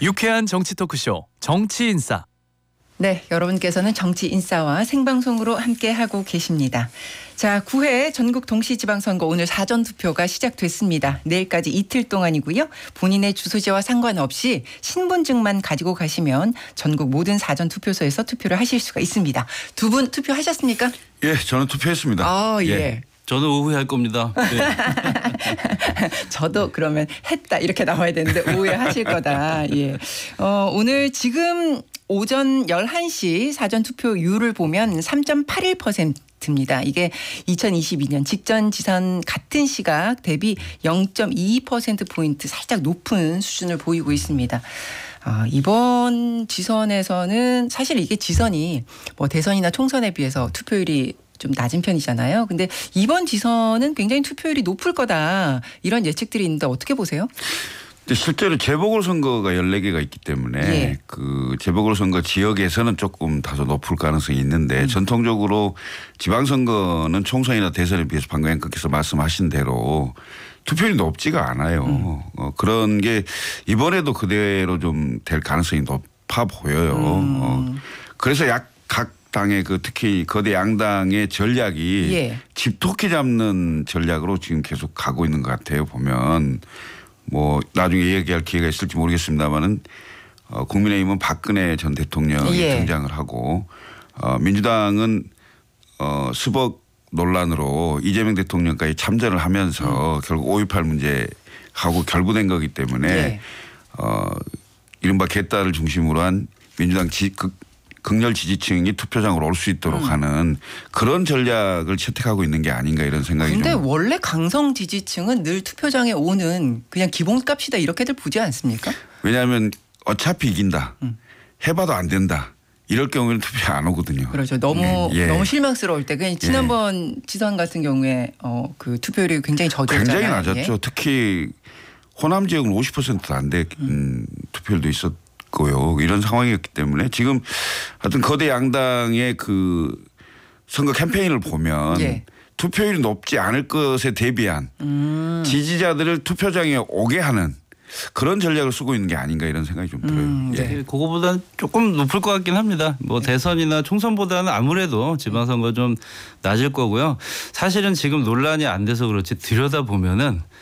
유쾌한 정치 토크쇼 정치인싸. 네, 여러분께서는 정치인싸와 생방송으로 함께하고 계십니다. 자, 9회 전국 동시지방선거 오늘 사전투표가 시작됐습니다. 내일까지 이틀 동안이고요. 본인의 주소지와 상관없이 신분증만 가지고 가시면 전국 모든 사전투표소에서 투표를 하실 수가 있습니다. 두 분 투표하셨습니까? 예, 저는 투표했습니다. 아, 예. 저는 오후에 할 겁니다. 네. 저도 그러면 했다 이렇게 나와야 되는데 오해하실 거다. 예. 오늘 지금 오전 11시 사전투표율을 보면 3.81%입니다. 이게 2022년 직전 지선 같은 시각 대비 0.22%포인트 살짝 높은 수준을 보이고 있습니다. 이번 지선에서는 사실 이게 지선이 뭐 대선이나 총선에 비해서 투표율이 좀 낮은 편이잖아요. 근데 이번 지선은 굉장히 투표율이 높을 거다. 이런 예측들이 있는데 어떻게 보세요? 실제로 재보궐선거가 14개가 있기 때문에 예. 그 재보궐선거 지역에서는 조금 다소 높을 가능성이 있는데 전통적으로 지방선거는 총선이나 대선에 비해서 방금 앵커께서 말씀하신 대로 투표율이 높지가 않아요. 그런 게 이번에도 그대로 좀 될 가능성이 높아 보여요. 그래서 각 당의 그 특히 거대 양당의 전략이 예. 집토끼 잡는 전략으로 지금 계속 가고 있는 것 같아요. 보면 뭐 나중에 얘기할 기회가 있을지 모르겠습니다만은 국민의힘은 박근혜 전 대통령이 예. 등장을 하고 민주당은 수복 논란으로 이재명 대통령까지 참전을 하면서 결국 5.18 문제하고 결부된 거기 때문에 예. 이른바 개딸을 중심으로 한 민주당 극렬 지지층이 투표장으로 올 수 있도록 하는 그런 전략을 채택하고 있는 게 아닌가 이런 생각이 근데 좀. 원래 강성 지지층은 늘 투표장에 오는 그냥 기본값이다 이렇게들 보지 않습니까? 왜냐하면 어차피 이긴다. 해봐도 안 된다. 이럴 경우에는 투표 안 오거든요. 그렇죠. 너무 예. 너무 실망스러울 때 그냥 지난번 지선 같은 경우에 그 투표율이 굉장히 저조했잖아요. 굉장히 낮았죠. 특히 호남 지역은 50%도 안 된 투표율도 있었고요. 이런 상황이었기 때문에 지금 하여튼 거대 양당의 그 선거 캠페인을 보면 예. 투표율이 높지 않을 것에 대비한 지지자들을 투표장에 오게 하는 그런 전략을 쓰고 있는 게 아닌가 이런 생각이 좀 들어요. 네. 예. 그거보다는 조금 높을 것 같긴 합니다. 뭐 대선이나 총선보다는 아무래도 지방선거 좀 낮을 거고요. 사실은 지금 논란이 안 돼서 그렇지 들여다보면은